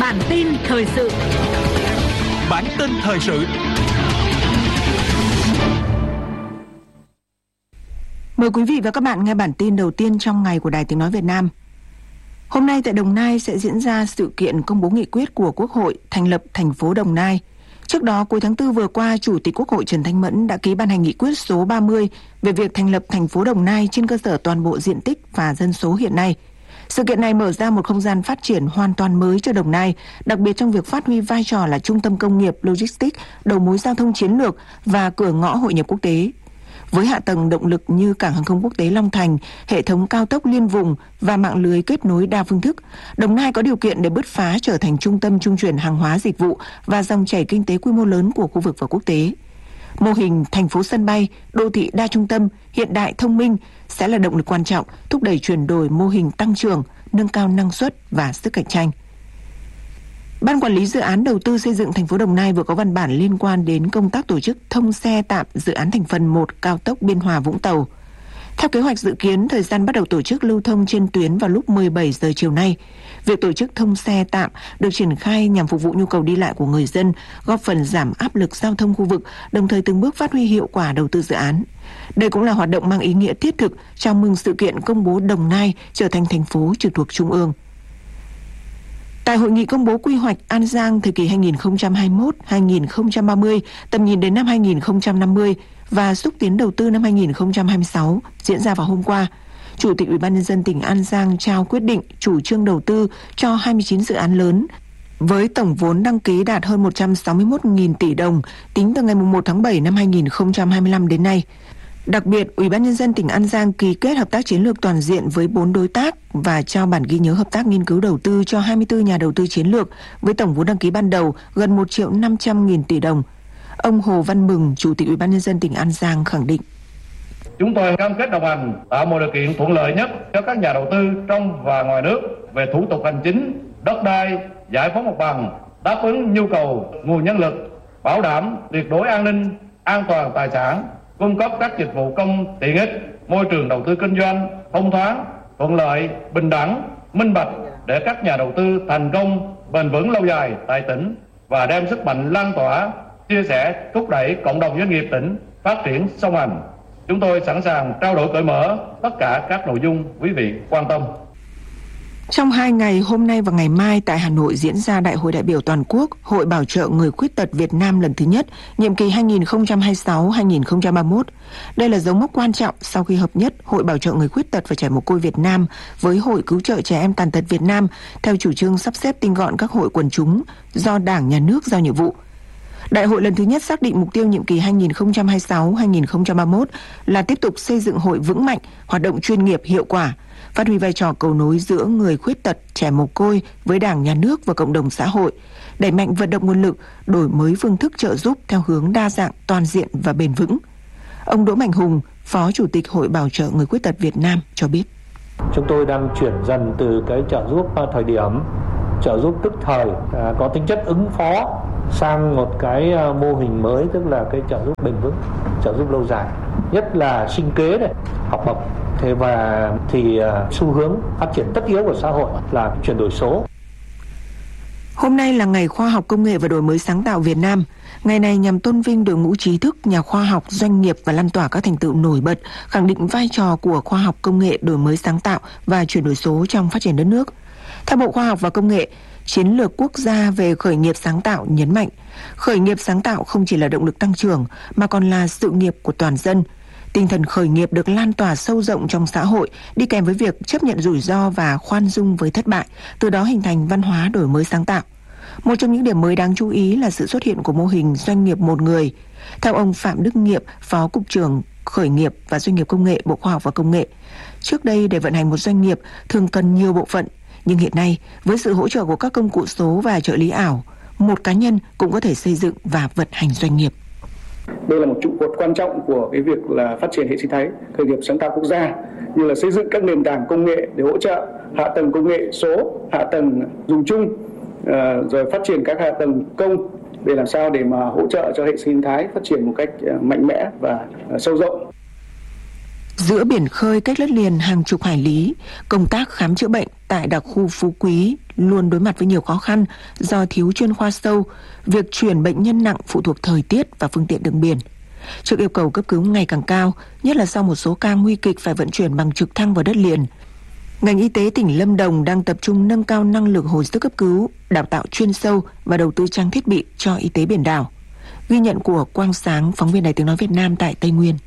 Bản tin thời sự. Bản tin thời sự. Mời quý vị và các bạn nghe bản tin đầu tiên trong ngày của Đài Tiếng nói Việt Nam. Hôm nay tại Đồng Nai sẽ diễn ra sự kiện công bố nghị quyết của Quốc hội thành lập thành phố Đồng Nai. Trước đó, cuối tháng 4 vừa qua, Chủ tịch Quốc hội Trần Thanh Mẫn đã ký ban hành nghị quyết số 30 về việc thành lập thành phố Đồng Nai trên cơ sở toàn bộ diện tích và dân số hiện nay. Sự kiện này mở ra một không gian phát triển hoàn toàn mới cho Đồng Nai, đặc biệt trong việc phát huy vai trò là trung tâm công nghiệp, logistics, đầu mối giao thông chiến lược và cửa ngõ hội nhập quốc tế. Với hạ tầng động lực như cảng hàng không quốc tế Long Thành, hệ thống cao tốc liên vùng và mạng lưới kết nối đa phương thức, Đồng Nai có điều kiện để bứt phá trở thành trung tâm trung chuyển hàng hóa dịch vụ và dòng chảy kinh tế quy mô lớn của khu vực và quốc tế. Mô hình thành phố sân bay, đô thị đa trung tâm, hiện đại thông minh sẽ là động lực quan trọng thúc đẩy chuyển đổi mô hình tăng trưởng, nâng cao năng suất và sức cạnh tranh. Ban Quản lý Dự án Đầu tư xây dựng thành phố Đồng Nai vừa có văn bản liên quan đến công tác tổ chức thông xe tạm dự án thành phần 1 cao tốc Biên Hòa - Vũng Tàu. Theo kế hoạch dự kiến, thời gian bắt đầu tổ chức lưu thông trên tuyến vào lúc 17 giờ chiều nay. Việc tổ chức thông xe tạm được triển khai nhằm phục vụ nhu cầu đi lại của người dân, góp phần giảm áp lực giao thông khu vực, đồng thời từng bước phát huy hiệu quả đầu tư dự án. Đây cũng là hoạt động mang ý nghĩa thiết thực chào mừng sự kiện công bố Đồng Nai trở thành thành phố trực thuộc Trung ương. Tại hội nghị công bố quy hoạch An Giang thời kỳ 2021-2030, tầm nhìn đến năm 2050 và xúc tiến đầu tư năm 2026 diễn ra vào hôm qua, Chủ tịch Ủy ban nhân dân tỉnh An Giang trao quyết định chủ trương đầu tư cho 29 dự án lớn với tổng vốn đăng ký đạt hơn 161.000 tỷ đồng tính từ ngày 1 tháng 7 năm 2025 đến nay. Đặc biệt, Ủy ban nhân dân tỉnh An Giang ký kết hợp tác chiến lược toàn diện với 4 đối tác và trao bản ghi nhớ hợp tác nghiên cứu đầu tư cho 24 nhà đầu tư chiến lược với tổng vốn đăng ký ban đầu gần 1.500.000 tỷ đồng. Ông Hồ Văn Mừng, Chủ tịch Ủy ban nhân dân tỉnh An Giang khẳng định: Chúng tôi cam kết đồng hành tạo mọi điều kiện thuận lợi nhất cho các nhà đầu tư trong và ngoài nước về thủ tục hành chính, đất đai, giải phóng mặt bằng, đáp ứng nhu cầu nguồn nhân lực, bảo đảm tuyệt đối an ninh, an toàn tài sản, cung cấp các dịch vụ công tiện ích, môi trường đầu tư kinh doanh thông thoáng, thuận lợi, bình đẳng, minh bạch để các nhà đầu tư thành công, bền vững lâu dài tại tỉnh và đem sức mạnh lan tỏa, chia sẻ, thúc đẩy cộng đồng doanh nghiệp tỉnh phát triển song hành. Chúng tôi sẵn sàng trao đổi cởi mở tất cả các nội dung quý vị quan tâm. Trong 2 ngày hôm nay và ngày mai tại Hà Nội diễn ra Đại hội đại biểu toàn quốc Hội Bảo trợ Người Khuyết tật Việt Nam lần thứ nhất, nhiệm kỳ 2026-2031. Đây là dấu mốc quan trọng sau khi hợp nhất Hội Bảo trợ Người Khuyết tật và Trẻ Mồ côi Việt Nam với Hội Cứu trợ Trẻ Em Tàn tật Việt Nam theo chủ trương sắp xếp tinh gọn các hội quần chúng do Đảng, Nhà nước giao nhiệm vụ. Đại hội lần thứ nhất xác định mục tiêu nhiệm kỳ 2026-2031 là tiếp tục xây dựng hội vững mạnh, hoạt động chuyên nghiệp hiệu quả, phát huy vai trò cầu nối giữa người khuyết tật, trẻ mồ côi với Đảng, Nhà nước và cộng đồng xã hội, đẩy mạnh vận động nguồn lực, đổi mới phương thức trợ giúp theo hướng đa dạng, toàn diện và bền vững. Ông Đỗ Mạnh Hùng, Phó Chủ tịch Hội Bảo trợ Người Khuyết tật Việt Nam cho biết: Chúng tôi đang chuyển dần từ cái trợ giúp thời điểm, trợ giúp tức thời có tính chất ứng phó sang một cái mô hình mới, tức là cái trợ giúp bền vững, trợ giúp lâu dài, nhất là sinh kế này, học bổng. Thế và xu hướng phát triển tất yếu của xã hội là chuyển đổi số. Hôm nay là Ngày Khoa học Công nghệ và Đổi mới sáng tạo Việt Nam. Ngày này nhằm tôn vinh đội ngũ trí thức, nhà khoa học, doanh nghiệp và lan tỏa các thành tựu nổi bật, khẳng định vai trò của khoa học công nghệ, đổi mới sáng tạo và chuyển đổi số trong phát triển đất nước. Theo Bộ Khoa học và Công nghệ, Chiến lược quốc gia về khởi nghiệp sáng tạo nhấn mạnh, khởi nghiệp sáng tạo không chỉ là động lực tăng trưởng mà còn là sự nghiệp của toàn dân. Tinh thần khởi nghiệp được lan tỏa sâu rộng trong xã hội, đi kèm với việc chấp nhận rủi ro và khoan dung với thất bại, từ đó hình thành văn hóa đổi mới sáng tạo. Một trong những điểm mới đáng chú ý là sự xuất hiện của mô hình doanh nghiệp một người. Theo ông Phạm Đức Nghiệp, Phó Cục trưởng Khởi nghiệp và Doanh nghiệp Công nghệ, Bộ Khoa học và Công nghệ, trước đây để vận hành một doanh nghiệp thường cần nhiều bộ phận, nhưng hiện nay với sự hỗ trợ của các công cụ số và trợ lý ảo, một cá nhân cũng có thể xây dựng và vận hành doanh nghiệp. Đây là một trụ cột quan trọng của cái việc là phát triển hệ sinh thái khởi nghiệp sáng tạo quốc gia, như là xây dựng các nền tảng công nghệ để hỗ trợ hạ tầng công nghệ số, hạ tầng dùng chung, rồi phát triển các hạ tầng công để làm sao để mà hỗ trợ cho hệ sinh thái phát triển một cách mạnh mẽ và sâu rộng. Giữa biển khơi cách đất liền hàng chục hải lý, công tác khám chữa bệnh tại đặc khu Phú Quý luôn đối mặt với nhiều khó khăn do thiếu chuyên khoa sâu, việc chuyển bệnh nhân nặng phụ thuộc thời tiết và phương tiện đường biển. Trước yêu cầu cấp cứu ngày càng cao, nhất là sau một số ca nguy kịch phải vận chuyển bằng trực thăng vào đất liền, ngành y tế tỉnh Lâm Đồng đang tập trung nâng cao năng lực hồi sức cấp cứu, đào tạo chuyên sâu và đầu tư trang thiết bị cho y tế biển đảo. Ghi nhận của Quang Sáng, phóng viên Đài Tiếng nói Việt Nam tại Tây Nguyên.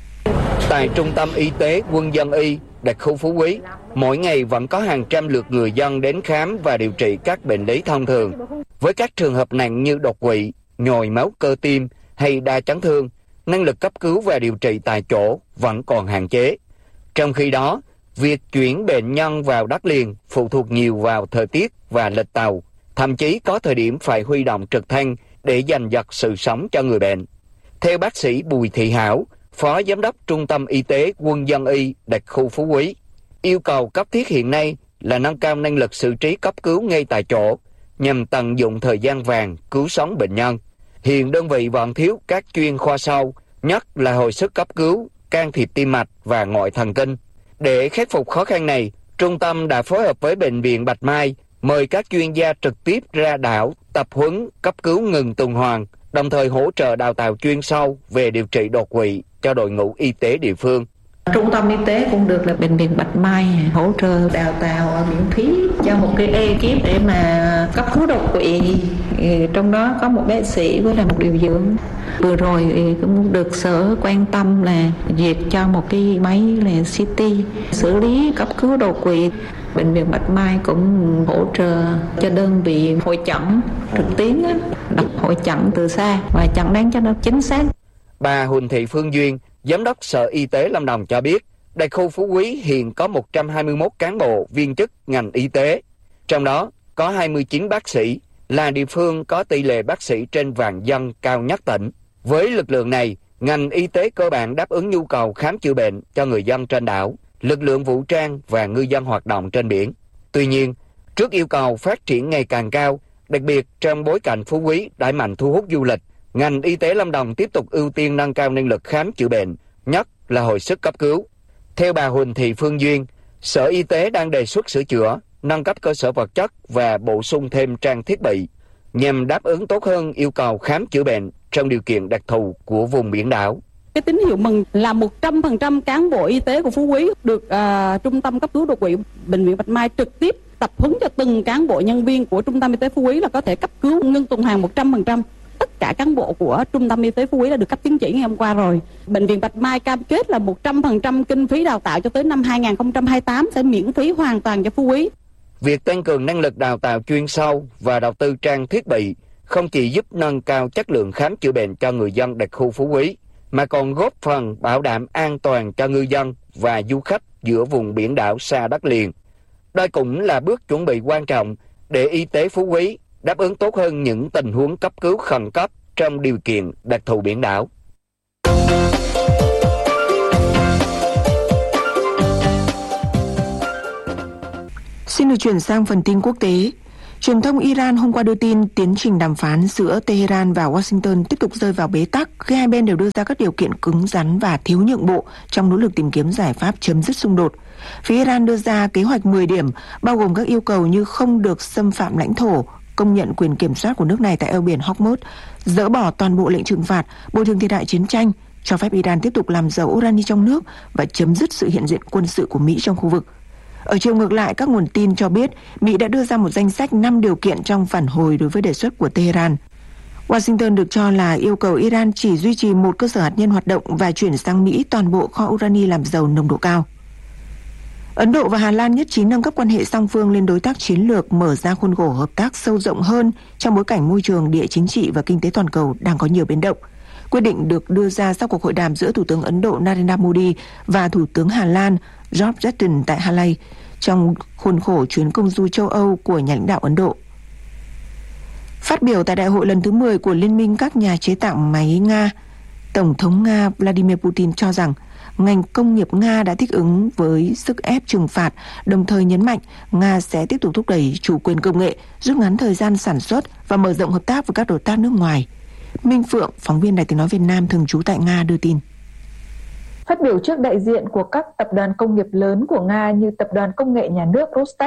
Tại Trung tâm Y tế Quân dân y, đặc khu Phú Quý, mỗi ngày vẫn có hàng trăm lượt người dân đến khám và điều trị các bệnh lý thông thường. Với các trường hợp nặng như đột quỵ, nhồi máu cơ tim hay đa chấn thương, năng lực cấp cứu và điều trị tại chỗ vẫn còn hạn chế. Trong khi đó, việc chuyển bệnh nhân vào đất liền phụ thuộc nhiều vào thời tiết và lịch tàu, thậm chí có thời điểm phải huy động trực thăng để giành giật sự sống cho người bệnh. Theo bác sĩ Bùi Thị Hảo, Phó Giám đốc Trung tâm Y tế Quân dân y đặc khu Phú Quý, yêu cầu cấp thiết hiện nay là nâng cao năng lực xử trí cấp cứu ngay tại chỗ nhằm tận dụng thời gian vàng cứu sống bệnh nhân. Hiện đơn vị vẫn thiếu các chuyên khoa sâu, nhất là hồi sức cấp cứu, can thiệp tim mạch và ngoại thần kinh. Để khắc phục khó khăn này, trung tâm đã phối hợp với Bệnh viện Bạch Mai mời các chuyên gia trực tiếp ra đảo tập huấn cấp cứu ngừng tuần hoàn, đồng thời hỗ trợ đào tạo chuyên sâu về điều trị đột quỵ cho đội ngũ y tế địa phương. Trung tâm y tế cũng được là Bệnh viện Bạch Mai hỗ trợ đào tạo miễn phí cho một cái ekip để mà cấp cứu đột quỵ. Trong đó có một bác sĩ với là một điều dưỡng. Vừa rồi cũng được sở quan tâm là duyệt cho một cái máy là CT xử lý cấp cứu đột quỵ. Bệnh viện Bạch Mai cũng hỗ trợ cho đơn vị hội chẩn trực tuyến, đặt hội chẩn từ xa và chẩn đoán cho nó chính xác. Bà Huỳnh Thị Phương Duyên, Giám đốc Sở Y tế Lâm Đồng cho biết, đặc khu Phú Quý hiện có 121 cán bộ viên chức ngành y tế, trong đó có 29 bác sĩ, là địa phương có tỷ lệ bác sĩ trên vạn dân cao nhất tỉnh. Với lực lượng này, ngành y tế cơ bản đáp ứng nhu cầu khám chữa bệnh cho người dân trên đảo, lực lượng vũ trang và ngư dân hoạt động trên biển. Tuy nhiên, trước yêu cầu phát triển ngày càng cao, đặc biệt trong bối cảnh Phú Quý đẩy mạnh thu hút du lịch, ngành y tế Lâm Đồng tiếp tục ưu tiên nâng cao năng lực khám chữa bệnh, nhất là hồi sức cấp cứu. Theo bà Huỳnh Thị Phương Duyên, Sở Y tế đang đề xuất sửa chữa, nâng cấp cơ sở vật chất và bổ sung thêm trang thiết bị nhằm đáp ứng tốt hơn yêu cầu khám chữa bệnh trong điều kiện đặc thù của vùng biển đảo. Cái tín hiệu mừng là 100% cán bộ y tế của Phú Quý được Trung tâm cấp cứu đột quỵ Bệnh viện Bạch Mai trực tiếp tập huấn cho từng cán bộ nhân viên của Trung tâm y tế Phú Quý là có thể cấp cứu ngưng tuần hoàn 100%. Tất cả cán bộ của Trung tâm y tế Phú Quý đã được cấp chứng chỉ ngày hôm qua rồi. Bệnh viện Bạch Mai cam kết là 100% kinh phí đào tạo cho tới năm 2028 sẽ miễn phí hoàn toàn cho Phú Quý. Việc tăng cường năng lực đào tạo chuyên sâu và đầu tư trang thiết bị không chỉ giúp nâng cao chất lượng khám chữa bệnh cho người dân đặc khu Phú Quý, mà còn góp phần bảo đảm an toàn cho ngư dân và du khách giữa vùng biển đảo xa đất liền. Đây cũng là bước chuẩn bị quan trọng để y tế Phú Quý đáp ứng tốt hơn những tình huống cấp cứu khẩn cấp trong điều kiện đặc thù biển đảo. Xin được chuyển sang phần tin quốc tế. Truyền thông Iran hôm qua đưa tin tiến trình đàm phán giữa Tehran và Washington tiếp tục rơi vào bế tắc khi hai bên đều đưa ra các điều kiện cứng rắn và thiếu nhượng bộ trong nỗ lực tìm kiếm giải pháp chấm dứt xung đột. Phía Iran đưa ra kế hoạch 10 điểm, bao gồm các yêu cầu như không được xâm phạm lãnh thổ, công nhận quyền kiểm soát của nước này tại eo biển Hormuz, dỡ bỏ toàn bộ lệnh trừng phạt, bồi thường thiệt hại chiến tranh, cho phép Iran tiếp tục làm giàu urani trong nước và chấm dứt sự hiện diện quân sự của Mỹ trong khu vực. Ở chiều ngược lại, các nguồn tin cho biết Mỹ đã đưa ra một danh sách 5 điều kiện trong phản hồi đối với đề xuất của Tehran. Washington được cho là yêu cầu Iran chỉ duy trì một cơ sở hạt nhân hoạt động và chuyển sang Mỹ toàn bộ kho urani làm giàu nồng độ cao. Ấn Độ và Hà Lan nhất trí nâng cấp quan hệ song phương lên đối tác chiến lược, mở ra khuôn khổ hợp tác sâu rộng hơn trong bối cảnh môi trường, địa chính trị và kinh tế toàn cầu đang có nhiều biến động. Quyết định được đưa ra sau cuộc hội đàm giữa Thủ tướng Ấn Độ Narendra Modi và Thủ tướng Hà Lan George Dutton tại Hà Lai trong khuôn khổ chuyến công du châu Âu của nhà lãnh đạo Ấn Độ. Phát biểu tại đại hội lần thứ 10 của Liên minh các nhà chế tạo máy Nga, Tổng thống Nga Vladimir Putin cho rằng ngành công nghiệp Nga đã thích ứng với sức ép trừng phạt, đồng thời nhấn mạnh Nga sẽ tiếp tục thúc đẩy chủ quyền công nghệ, rút ngắn thời gian sản xuất và mở rộng hợp tác với các đối tác nước ngoài. Minh Phượng, phóng viên Đài Tiếng nói Việt Nam thường trú tại Nga đưa tin. Phát biểu trước đại diện của các tập đoàn công nghiệp lớn của Nga như Tập đoàn Công nghệ Nhà nước Rostec,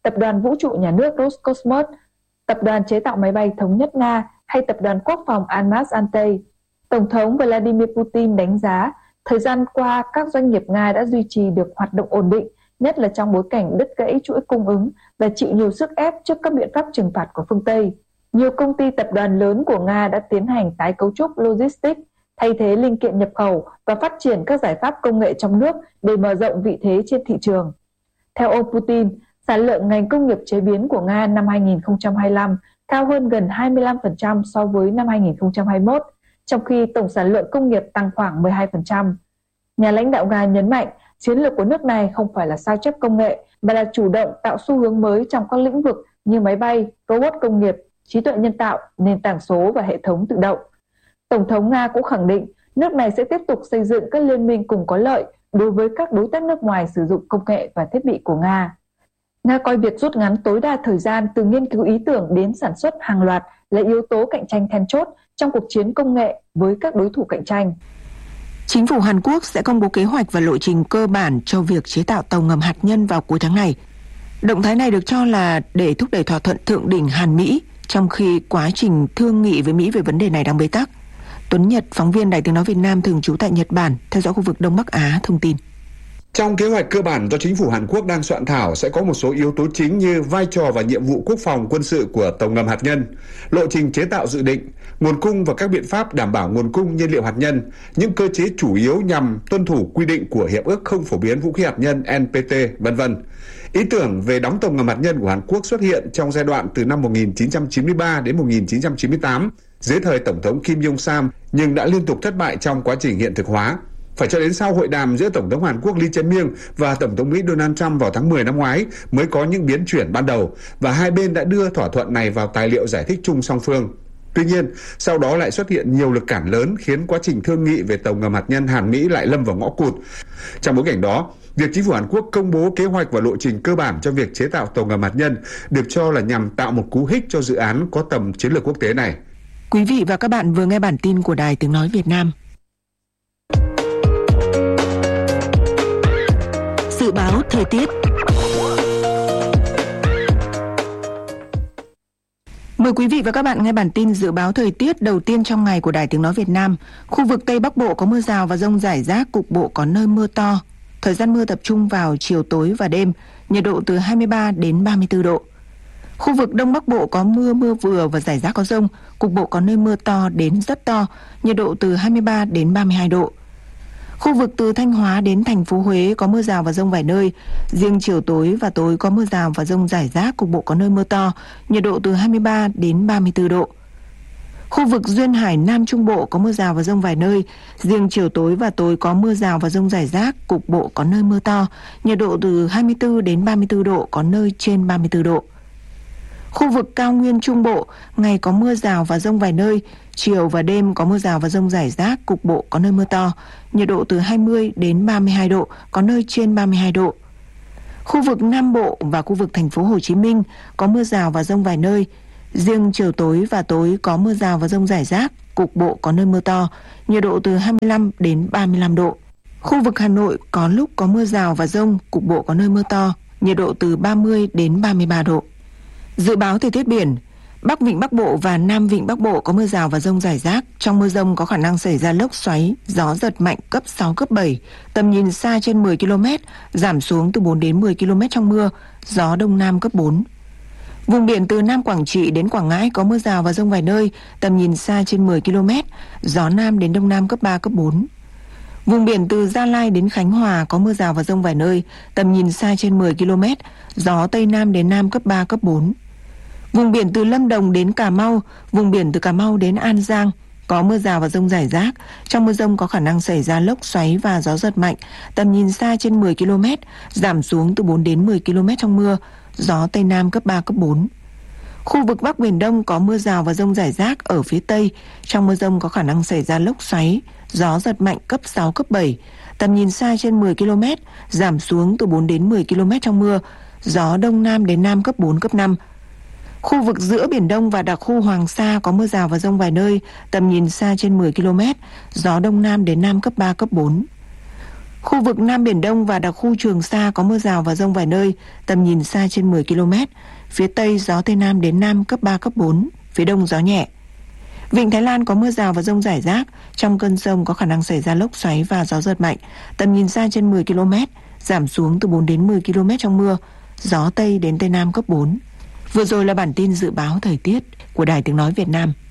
Tập đoàn Vũ trụ Nhà nước Roscosmos, Tập đoàn chế tạo máy bay Thống nhất Nga hay Tập đoàn Quốc phòng Almaz-Antey. Tổng thống Vladimir Putin đánh giá thời gian qua các doanh nghiệp Nga đã duy trì được hoạt động ổn định, nhất là trong bối cảnh đứt gãy chuỗi cung ứng và chịu nhiều sức ép trước các biện pháp trừng phạt của phương Tây. Nhiều công ty tập đoàn lớn của Nga đã tiến hành tái cấu trúc logistics, thay thế linh kiện nhập khẩu và phát triển các giải pháp công nghệ trong nước để mở rộng vị thế trên thị trường. Theo ông Putin, sản lượng ngành công nghiệp chế biến của Nga năm 2025 cao hơn gần 25% so với năm 2021, trong khi tổng sản lượng công nghiệp tăng khoảng 12%. Nhà lãnh đạo Nga nhấn mạnh, chiến lược của nước này không phải là sao chép công nghệ, mà là chủ động tạo xu hướng mới trong các lĩnh vực như máy bay, robot công nghiệp, trí tuệ nhân tạo, nền tảng số và hệ thống tự động. Tổng thống Nga cũng khẳng định nước này sẽ tiếp tục xây dựng các liên minh cùng có lợi đối với các đối tác nước ngoài sử dụng công nghệ và thiết bị của Nga. Nga coi việc rút ngắn tối đa thời gian từ nghiên cứu ý tưởng đến sản xuất hàng loạt là yếu tố cạnh tranh then chốt trong cuộc chiến công nghệ với các đối thủ cạnh tranh. Chính phủ Hàn Quốc sẽ công bố kế hoạch và lộ trình cơ bản cho việc chế tạo tàu ngầm hạt nhân vào cuối tháng này. Động thái này được cho là để thúc đẩy thỏa thuận thượng đỉnh Hàn-Mỹ, trong khi quá trình thương nghị với Mỹ về vấn đề này đang bế tắc. Tuấn Nhật, phóng viên Đài Tiếng nói Việt Nam thường trú tại Nhật Bản, theo dõi khu vực Đông Bắc Á, thông tin. Trong kế hoạch cơ bản do chính phủ Hàn Quốc đang soạn thảo sẽ có một số yếu tố chính như vai trò và nhiệm vụ quốc phòng quân sự của tàu ngầm hạt nhân, lộ trình chế tạo dự định, nguồn cung và các biện pháp đảm bảo nguồn cung nhiên liệu hạt nhân, những cơ chế chủ yếu nhằm tuân thủ quy định của Hiệp ước không phổ biến vũ khí hạt nhân NPT, v.v. Ý tưởng về đóng tàu ngầm hạt nhân của Hàn Quốc xuất hiện trong giai đoạn từ năm 1993 đến 1998 dưới thời Tổng thống Kim Jong-sam nhưng đã liên tục thất bại trong quá trình hiện thực hóa. Phải cho đến sau hội đàm giữa Tổng thống Hàn Quốc Lee Jae-myung và Tổng thống Mỹ Donald Trump vào tháng 10 năm ngoái mới có những biến chuyển ban đầu và hai bên đã đưa thỏa thuận này vào tài liệu giải thích chung song phương. Tuy nhiên, sau đó lại xuất hiện nhiều lực cản lớn khiến quá trình thương nghị về tàu ngầm hạt nhân Hàn-Mỹ lại lâm vào ngõ cụt. Trong bối cảnh đó, việc chính phủ Hàn Quốc công bố kế hoạch và lộ trình cơ bản cho việc chế tạo tàu ngầm hạt nhân được cho là nhằm tạo một cú hích cho dự án có tầm chiến lược quốc tế này. Quý vị và các bạn vừa nghe bản tin của Đài Tiếng nói Việt Nam. Dự báo thời tiết. Mời quý vị và các bạn nghe bản tin dự báo thời tiết đầu tiên trong ngày của Đài Tiếng nói Việt Nam. Khu vực Tây Bắc Bộ có mưa rào và dông rải rác, cục bộ có nơi mưa to. Thời gian mưa tập trung vào chiều tối và đêm, nhiệt độ từ 23 đến 34 độ. Khu vực Đông Bắc Bộ có mưa, mưa vừa và rải rác có dông, cục bộ có nơi mưa to đến rất to, nhiệt độ từ 23 đến 32 độ. Khu vực từ Thanh Hóa đến thành phố Huế có mưa rào và dông vài nơi, riêng chiều tối và tối có mưa rào và dông rải rác, cục bộ có nơi mưa to, nhiệt độ từ 23 đến 34 độ. Khu vực Duyên Hải Nam Trung Bộ có mưa rào và dông vài nơi, riêng chiều tối và tối có mưa rào và dông rải rác, cục bộ có nơi mưa to, nhiệt độ từ 24 đến 34 độ, có nơi trên 34 độ. Khu vực Cao Nguyên Trung Bộ, ngày có mưa rào và dông vài nơi, chiều và đêm có mưa rào và dông rải rác, cục bộ có nơi mưa to, nhiệt độ từ 20 đến 32 độ, có nơi trên 32 độ. Khu vực Nam Bộ và khu vực thành phố Hồ Chí Minh có mưa rào và dông vài nơi, riêng chiều tối và tối có mưa rào và dông rải rác, cục bộ có nơi mưa to, nhiệt độ từ 25 đến 35 độ. Khu vực Hà Nội có lúc có mưa rào và dông, cục bộ có nơi mưa to, nhiệt độ từ 30 đến 33 độ. Dự báo thời tiết biển, Bắc Vịnh Bắc Bộ và Nam Vịnh Bắc Bộ có mưa rào và dông rải rác. Trong mưa dông có khả năng xảy ra lốc xoáy, gió giật mạnh cấp 6, cấp 7. Tầm nhìn xa trên 10 km, giảm xuống từ 4 đến 10 km trong mưa, gió Đông Nam cấp 4. Vùng biển từ Nam Quảng Trị đến Quảng Ngãi có mưa rào và dông vài nơi, tầm nhìn xa trên 10 km, gió Nam đến Đông Nam cấp 3, cấp 4. Vùng biển từ Gia Lai đến Khánh Hòa có mưa rào và dông vài nơi, tầm nhìn xa trên 10 km, gió Tây Nam đến Nam cấp 3, cấp 4. Vùng biển từ Lâm Đồng đến Cà Mau, vùng biển từ Cà Mau đến An Giang có mưa rào và dông rải rác. Trong mưa dông có khả năng xảy ra lốc xoáy và gió giật mạnh, tầm nhìn xa trên 10 km, giảm xuống từ 4 đến 10 km trong mưa, gió Tây Nam cấp 3, cấp 4. Khu vực Bắc Biển Đông có mưa rào và dông rải rác ở phía Tây. Trong mưa dông có khả năng xảy ra lốc xoáy, gió giật mạnh cấp 6, cấp 7. Tầm nhìn xa trên 10 km, giảm xuống từ 4 đến 10 km trong mưa, gió Đông Nam đến Nam cấp 4, cấp 5. Khu vực giữa Biển Đông và đặc khu Hoàng Sa có mưa rào và dông vài nơi, tầm nhìn xa trên 10 km, gió Đông Nam đến Nam cấp 3, cấp 4. Khu vực Nam Biển Đông và đặc khu Trường Sa có mưa rào và dông vài nơi, tầm nhìn xa trên 10 km. Phía Tây gió Tây Nam đến Nam cấp 3, cấp 4, phía Đông gió nhẹ. Vịnh Thái Lan có mưa rào và dông rải rác, trong cơn dông có khả năng xảy ra lốc xoáy và gió giật mạnh, tầm nhìn xa trên 10 km, giảm xuống từ 4 đến 10 km trong mưa, gió Tây đến Tây Nam cấp 4. Vừa rồi là bản tin dự báo thời tiết của Đài Tiếng Nói Việt Nam.